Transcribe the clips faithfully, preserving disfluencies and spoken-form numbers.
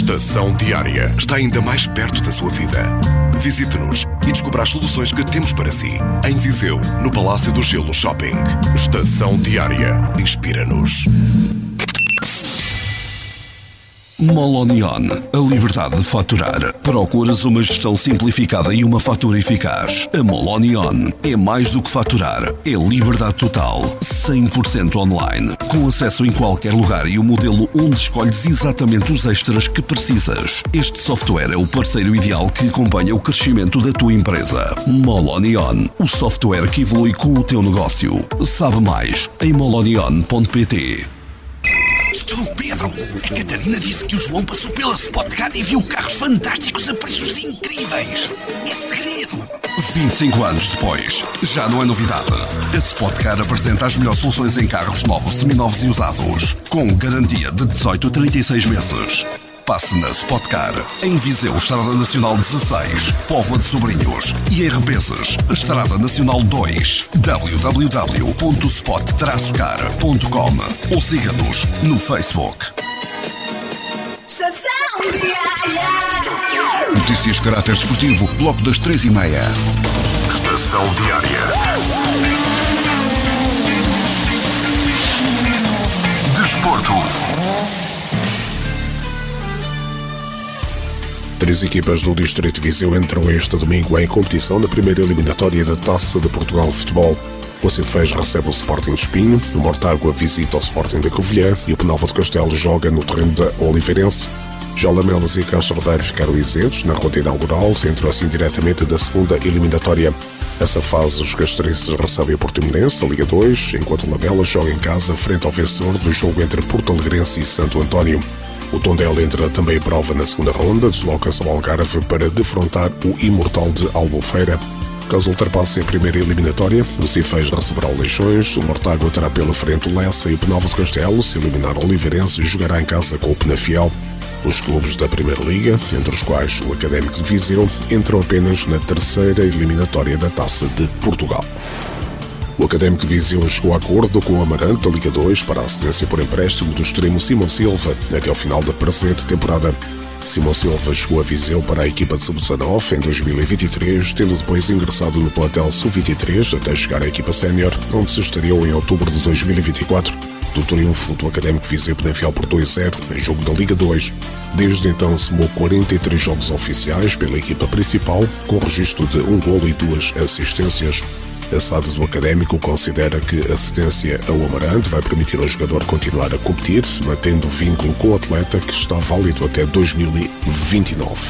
Estação Diária está ainda mais perto da sua vida. Visite-nos e descubra as soluções que temos para si. Em Viseu, no Palácio do Gelo Shopping. Estação Diária. Inspira-nos. Molonion, a liberdade de faturar. Procuras uma gestão simplificada e uma fatura eficaz? A Molonion é mais do que faturar, é liberdade total, cem por cento online, com acesso em qualquer lugar e o modelo onde escolhes exatamente os extras que precisas. Este software é o parceiro ideal que acompanha o crescimento da tua empresa. Molonion, o software que evolui com o teu negócio. Sabe mais em molonion ponto pt. Estou, Pedro. A Catarina disse que o João passou pela Spot Car e viu carros fantásticos a preços incríveis. É segredo. vinte e cinco anos depois, já não é novidade. A Spot Car apresenta as melhores soluções em carros novos, seminovos e usados, com garantia de dezoito a trinta e seis meses. Passe na Spot Car, em Viseu, Estrada Nacional dezasseis, Póvoa de Sobrinhos, e em Rebenses, Estrada Nacional dois, w w w ponto spot car ponto com, ou siga-nos no Facebook. Estação Diária. Notícias de caráter desportivo, bloco das três e meia. Estação Diária. Desporto. Três equipas do Distrito de Viseu entram este domingo em competição na primeira eliminatória da Taça de Portugal de Futebol. O Sinfãs recebe o Sporting de Espinho, o Mortágua visita o Sporting da Covilhã e o Penalva de Castelo joga no terreno da Oliveirense. Já Lamelas e Castrodeiro ficaram isentos na ronda inaugural, entram assim diretamente da segunda eliminatória. Nessa fase, os castrenses recebem o Portimonense da Liga dois, enquanto o Lamelas joga em casa frente ao vencedor do jogo entre Porto Alegrense e Santo António. O Tondela entra também em prova na segunda ronda, desloca-se ao Algarve para defrontar o Imortal de Albufeira. Caso ultrapasse a primeira eliminatória, o Sinfãs receberá o Leixões, o Mortágua terá pela frente o Lessa e o Penalva de Castelo. Se eliminar o Oliveirense, jogará em casa com o Penafiel. Os clubes da Primeira Liga, entre os quais o Académico de Viseu, entram apenas na terceira eliminatória da Taça de Portugal. O Académico de Viseu chegou a acordo com o Amarante da Liga dois para a assistência por empréstimo do extremo Simão Silva até ao final da presente temporada. Simão Silva chegou a Viseu para a equipa de sub dezanove em dois mil e vinte e três, tendo depois ingressado no plantel sub vinte e três até chegar à equipa sénior, onde se estreou em outubro de dois mil e vinte e quatro, do triunfo do Académico de Viseu Penafiel por dois a zero em jogo da Liga dois. Desde então somou quarenta e três jogos oficiais pela equipa principal, com registro de um golo e duas assistências. A S A D do Académico considera que a assistência ao Amarante vai permitir ao jogador continuar a competir, mantendo o vínculo com o atleta que está válido até dois mil e vinte e nove.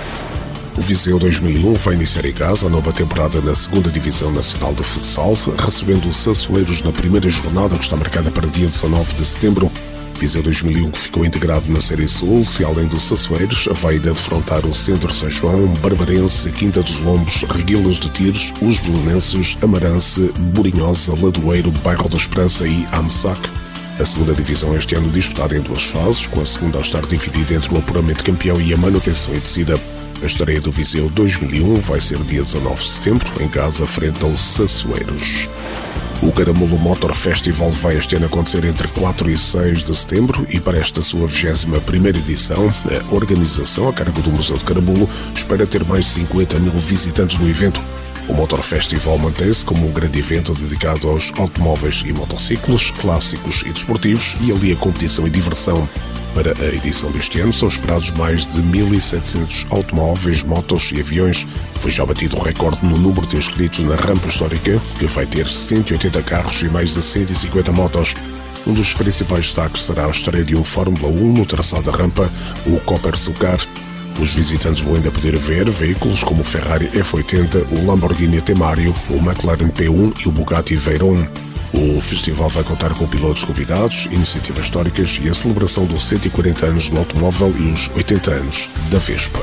O Viseu dois mil e um vai iniciar em casa a nova temporada na segunda Divisão Nacional de Futsal, recebendo os Sassueiros na primeira jornada, que está marcada para dia dezanove de setembro. Viseu dois mil e um, que ficou integrado na Série Sul, e além dos Sassueiros, vai ainda defrontar o Centro São João, Barbarense, Quinta dos Lombos, Reguilas de Tiros, os Belenenses, Amarança, Burinhosa, Ladoeiro, Bairro da Esperança e Amsac. A segunda divisão este ano disputada em duas fases, com a segunda a estar dividida entre o apuramento campeão e a manutenção e descida. A estreia do Viseu dois mil e um vai ser dia dezanove de setembro, em casa, frente aos Sassueiros. O Caramulo Motor Festival vai este ano acontecer entre quatro e seis de setembro e para esta sua vigésima primeira edição, a organização, a cargo do Museu de Caramulo, espera ter mais de cinquenta mil visitantes no evento. O Motor Festival mantém-se como um grande evento dedicado aos automóveis e motociclos, clássicos e desportivos, e ali a competição e diversão. Para a edição deste ano são esperados mais de mil e setecentos automóveis, motos e aviões. Foi já batido o recorde no número de inscritos na rampa histórica, que vai ter cento e oitenta carros e mais de cento e cinquenta motos. Um dos principais destaques será a estreia de um Fórmula um no traçado da rampa, o Copper Sucar. Os visitantes vão ainda poder ver veículos como o Ferrari F oitenta, o Lamborghini Temario, o McLaren P um e o Bugatti Veyron. O festival vai contar com pilotos convidados, iniciativas históricas e a celebração dos cento e quarenta anos do automóvel e os oitenta anos da Vespa.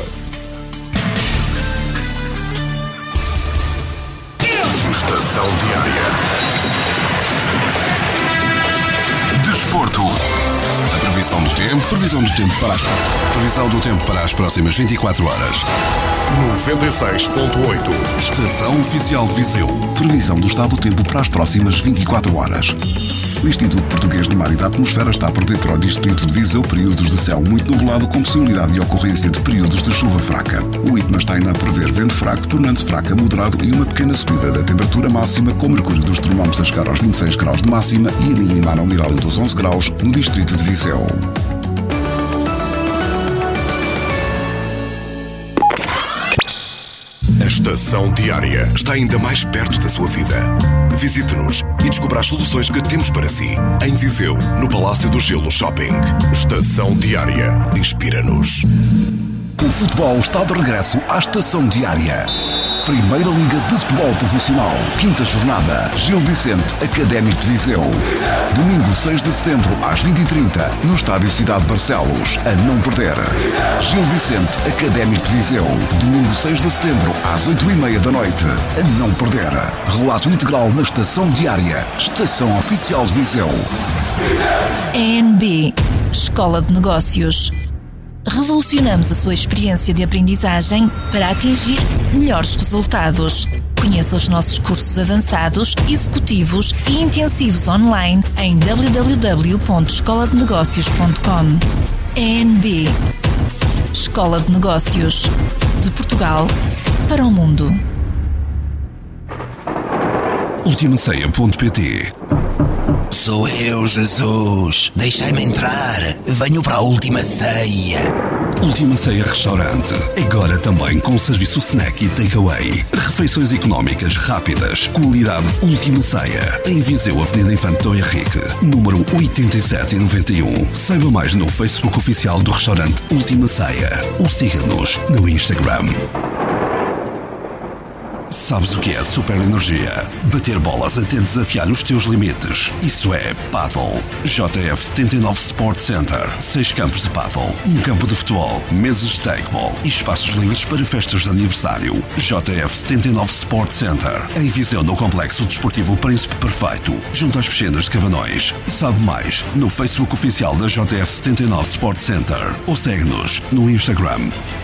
Estação Diária. Desporto. A previsão do tempo, previsão do tempo para as previsão do tempo para as próximas vinte e quatro horas. noventa e seis ponto oito. Estação Oficial de Viseu. Previsão do estado do tempo para as próximas vinte e quatro horas. O Instituto Português do Mar e da Atmosfera está a prever para o distrito de Viseu períodos de céu muito nublado com possibilidade de ocorrência de períodos de chuva fraca. O IPMA está ainda a prever vento fraco, tornando-se fraco a moderado e uma pequena subida da temperatura máxima, com o mercúrio dos termómetros a chegar aos vinte e seis graus de máxima e a mínima no nivel dos onze graus no distrito de Viseu. A Estação Diária está ainda mais perto da sua vida. Visite-nos e descubra as soluções que temos para si. Em Viseu, no Palácio do Gelo Shopping. Estação Diária. Inspira-nos. O futebol está de regresso à Estação Diária. Primeira Liga de Futebol Profissional. Quinta jornada. Gil Vicente Académico de Viseu. Domingo seis de setembro às vinte e trinta no Estádio Cidade de Barcelos. A não perder. Gil Vicente Académico de Viseu. Domingo seis de setembro às oito e meia da noite. A não perder. Relato integral na Estação Diária. Estação Oficial de Viseu. A N B. Escola de Negócios. Revolucionamos a sua experiência de aprendizagem para atingir melhores resultados. Conheça os nossos cursos avançados, executivos e intensivos online em w w w ponto escola de negócios ponto com. A N B. Escola de Negócios. De Portugal para o mundo. Ultima Ceia ponto pt. Sou eu, Jesus. Deixai-me entrar. Venho para a Última Ceia. Última Ceia Restaurante. Agora também com serviço snack e takeaway. Refeições económicas rápidas. Qualidade Última Ceia. Em Viseu, Avenida Infante Dom Henrique, número oitenta e sete e noventa e um. Saiba mais no Facebook oficial do restaurante Última Ceia. Ou siga-nos no Instagram. Sabes o que é super energia? Bater bolas até desafiar os teus limites. Isso é Paddle. J F setenta e nove Sport Center. Seis campos de paddle, um campo de futebol, mesas de takeball e espaços livres para festas de aniversário. J F setenta e nove Sport Center. Em Viseu, no Complexo Desportivo Príncipe Perfeito, junto às piscinas de Cabanões. Sabe mais no Facebook oficial da J F setenta e nove Sport Center ou segue-nos no Instagram.